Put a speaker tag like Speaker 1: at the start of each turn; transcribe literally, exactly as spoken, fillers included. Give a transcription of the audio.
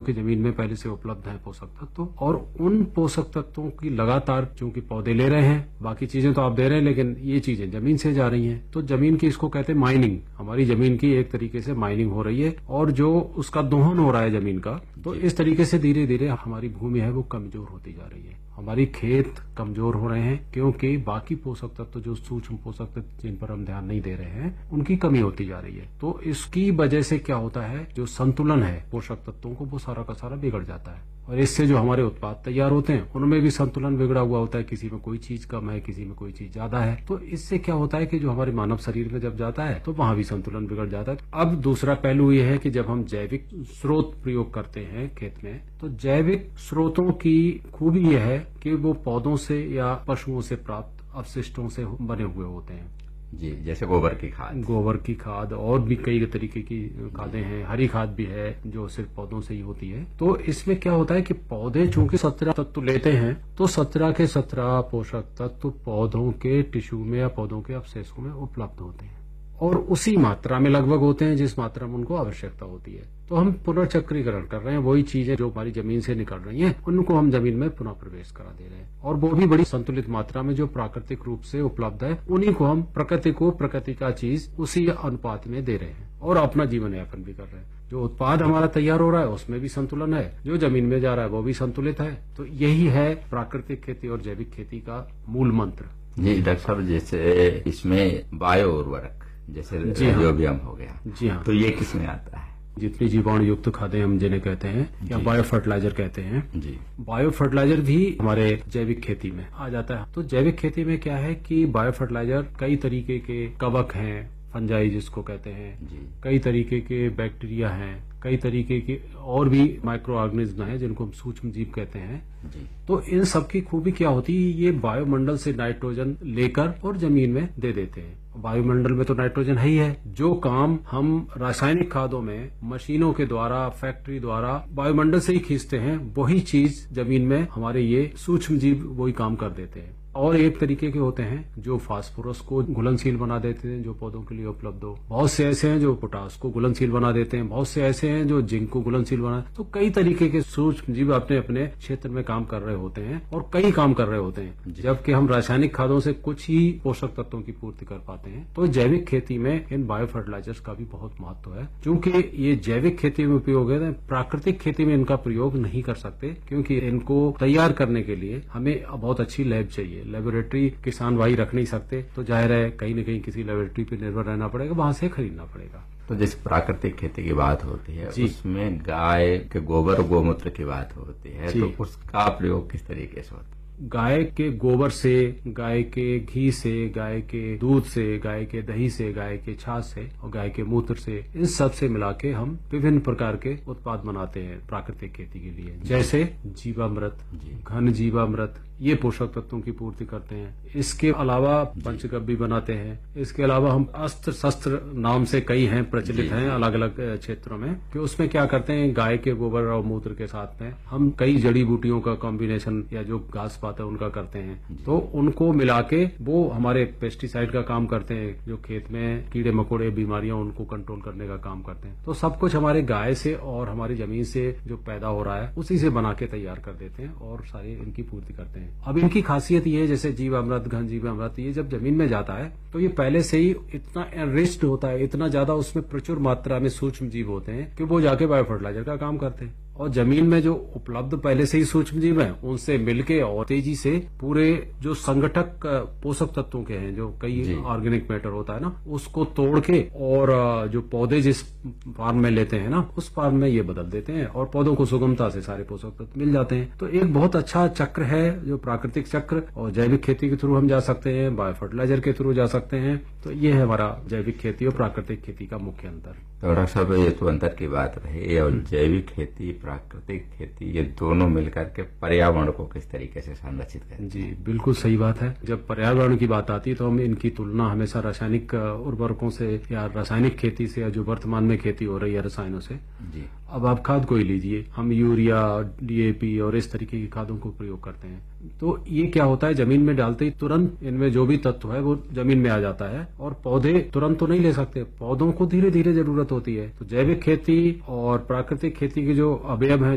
Speaker 1: कि जमीन में पहले से उपलब्ध है पोषक तत्व, और उन पोषक तत्वों की लगातार चूंकि पौधे ले रहे हैं, बाकी चीजें तो आप दे रहे हैं, लेकिन ये चीजें जमीन से जा रही हैं, तो जमीन की इसको कहते हैं माइनिंग, हमारी जमीन की एक तरीके से माइनिंग हो रही है और जो उसका दोहन हो रहा है जमीन का, तो इस तरीके से धीरे धीरे हमारी भूमि है वो कमजोर होती जा रही है, हमारी खेत कमजोर हो रहे हैं, क्योंकि बाकी पोषक तत्व जो सूक्ष्म पोषक तत्व जिन पर हम ध्यान नहीं दे रहे हैं उनकी कमी होती जा रही है। तो इसकी वजह से क्या होता है, जो संतुलन है पोषक तत्वों को वो सारा का सारा बिगड़ जाता है, और इससे जो हमारे उत्पाद तैयार होते हैं उनमें भी संतुलन बिगड़ा हुआ होता है, किसी में कोई चीज कम है, किसी में कोई चीज ज्यादा है। तो इससे क्या होता है कि जो हमारे मानव शरीर में जब जाता है तो वहां भी संतुलन बिगड़ जाता है। अब दूसरा पहलू ये है कि जब हम जैविक स्रोत प्रयोग करते हैं खेत में, तो जैविक स्रोतों की खूबी यह है कि वो पौधों से या पशुओं से प्राप्त अवशिष्टों से बने हुए होते हैं।
Speaker 2: जी, जैसे गोबर की खाद
Speaker 1: गोबर की खाद और भी कई तरीके की खादें हैं, हरी खाद भी है जो सिर्फ पौधों से ही होती है। तो इसमें क्या होता है कि पौधे चूंकि सत्रह तत्व लेते हैं, तो सत्रह के सत्रह पोषक तत्व पौधों के टिश्यू में या पौधों के अवशेषों में उपलब्ध होते हैं, और उसी मात्रा में लगभग होते हैं जिस मात्रा में उनको आवश्यकता होती है। तो हम पुनर्चक्रीकरण कर रहे हैं, वही चीजें जो हमारी जमीन से निकल रही हैं उनको हम जमीन में पुनः प्रवेश करा दे रहे हैं, और वो भी बड़ी संतुलित मात्रा में जो प्राकृतिक रूप से उपलब्ध है, उन्हीं को हम प्रकृति को प्रकृति का चीज उसी अनुपात में दे रहे हैं और अपना जीवन यापन भी कर रहे हैं। जो उत्पाद हमारा तैयार हो रहा है उसमें भी संतुलन है, जो जमीन में जा रहा है वो भी संतुलित है। तो यही है प्राकृतिक खेती और जैविक खेती का मूल मंत्र।
Speaker 2: जी डॉक्टर साहब, जैसे इसमें बायो उर्वरक जैसे राइजोबियम हो गया,
Speaker 1: जी हाँ,
Speaker 2: तो ये किसमें आता है?
Speaker 1: जितनी जीवाणु युक्त खादें हम जिन्हें कहते हैं या बायो फर्टिलाइजर कहते हैं,
Speaker 2: जी,
Speaker 1: बायो फर्टिलाइजर भी हमारे जैविक खेती में आ जाता है। तो जैविक खेती में क्या है कि बायो फर्टिलाइजर कई तरीके के कवक हैं, फंजाई जिसको कहते हैं, कई तरीके के बैक्टीरिया हैं, कई तरीके के और भी माइक्रो ऑर्गेनिज्म हैं जिनको हम सूक्ष्म जीव कहते हैं।
Speaker 2: जी।
Speaker 1: तो इन सबकी खूबी क्या होती है, ये वायुमंडल से नाइट्रोजन लेकर और जमीन में दे देते हैं। वायुमंडल में तो नाइट्रोजन है ही है, जो काम हम रासायनिक खादों में मशीनों के द्वारा, फैक्ट्री द्वारा वायुमंडल से ही खींचते हैं, वही चीज जमीन में हमारे ये सूक्ष्म जीव वही काम कर देते हैं। और एक तरीके के होते हैं जो फास्फोरस को घुलनशील बना देते हैं, जो पौधों के लिए उपलब्ध हो। बहुत से ऐसे हैं जो पोटास को घुलनशील बना देते हैं, बहुत से ऐसे हैं जो जिंक को घुलनशील बना। तो कई तरीके के सूक्ष्म जीव अपने अपने क्षेत्र में काम कर रहे होते हैं और कई काम कर रहे होते हैं, जबकि हम रासायनिक खादों से कुछ ही पोषक तत्वों की पूर्ति कर पाते हैं। तो जैविक खेती में इन बायो फर्टिलाइजर्स का भी बहुत महत्व है, क्योंकि ये जैविक खेती में उपयोग है, प्राकृतिक खेती में इनका प्रयोग नहीं कर सकते, क्योंकि इनको तैयार करने के लिए हमें बहुत अच्छी लैब चाहिए। लेबोरेटरी किसान भाई रख नहीं सकते, तो जाहिर है कहीं न कहीं किसी लेबोरेटरी पे निर्भर रहना पड़ेगा, वहां से खरीदना पड़ेगा।
Speaker 2: तो जैसे प्राकृतिक खेती की बात होती है, उसमें गाय के गोबर गोमूत्र की बात होती है, तो उसका प्रयोग किस तरीके से होता है?
Speaker 1: गाय के गोबर से, गाय के घी से, गाय के दूध से, गाय के दही से, गाय के छाछ से और गाय के मूत्र से, इन सब से मिला के हम विभिन्न प्रकार के उत्पाद बनाते हैं प्राकृतिक खेती के लिए। जैसे जीवामृत, घन जीवामृत, ये पोषक तत्वों की पूर्ति करते हैं। इसके अलावा पंचगव्य बनाते हैं। इसके अलावा हम अस्त्र शस्त्र नाम से कई हैं, प्रचलित हैं अलग अलग क्षेत्रों में, कि उसमें क्या करते हैं, गाय के गोबर और मूत्र के साथ में हम कई जड़ी बूटियों का कॉम्बिनेशन या जो घास पात है उनका करते हैं, तो उनको मिला के वो हमारे पेस्टिसाइड का काम करते हैं, जो खेत में कीड़े मकोड़े बीमारियां उनको कंट्रोल करने का काम करते हैं। तो सब कुछ हमारे गाय से और हमारी जमीन से जो पैदा हो रहा है उसी से बना के तैयार कर देते हैं और सारी इनकी पूर्ति करते हैं। अब इनकी खासियत ये है, जैसे जीवामृत, घन जीवामृत, ये जब जमीन में जाता है तो ये पहले से ही इतना एनरिच्ड होता है, इतना ज्यादा उसमें प्रचुर मात्रा में सूक्ष्म जीव होते हैं कि वो जाके बायो फर्टिलाइजर का काम करते हैं। और जमीन में जो उपलब्ध पहले से ही सूक्ष्म जीव हैं, उनसे मिलके और तेजी से पूरे जो संगठक पोषक तत्वों के हैं, जो कई ऑर्गेनिक मैटर होता है ना, उसको तोड़ के और जो पौधे जिस फार्म में लेते हैं ना, उस फार्म में ये बदल देते हैं और पौधों को सुगमता से सारे पोषक तत्व मिल जाते हैं। तो एक बहुत अच्छा चक्र है जो प्राकृतिक चक्र, और जैविक खेती के थ्रू हम जा सकते हैं, बायो फर्टिलाइजर के थ्रू जा सकते हैं। तो ये है हमारा जैविक खेती और प्राकृतिक खेती का मुख्य अंतर।
Speaker 2: तो डॉक्टर साहब, ये तो अंतर की बात रही, और जैविक खेती, प्राकृतिक खेती, ये दोनों मिलकर के पर्यावरण को किस तरीके से संरक्षित करें?
Speaker 1: जी बिल्कुल सही बात है। जब पर्यावरण की बात आती है तो हम इनकी तुलना हमेशा रासायनिक उर्वरकों से या रासायनिक खेती से, या जो वर्तमान में खेती हो रही है रसायनों से। जी अब आप खाद को ही लीजिए, हम यूरिया, डीएपी और इस तरीके की खादों को प्रयोग करते हैं, तो ये क्या होता है, जमीन में डालते ही तुरंत इनमें जो भी तत्व है वो जमीन में आ जाता है, और पौधे तुरंत तो नहीं ले सकते, पौधों को धीरे धीरे जरूरत होती है। तो जैविक खेती और प्राकृतिक खेती के जो अवयव हैं